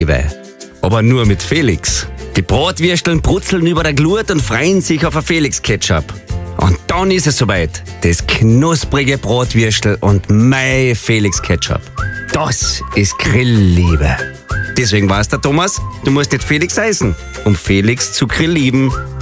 Grillliebe. Aber nur mit Felix. Die Bratwürsteln brutzeln über der Glut und freuen sich auf ein Felix-Ketchup. Und dann ist es soweit. Das knusprige Bratwürstel und mein Felix-Ketchup. Das ist Grillliebe. Deswegen weißt du, Thomas, du musst nicht Felix heißen, um Felix zu grillieben.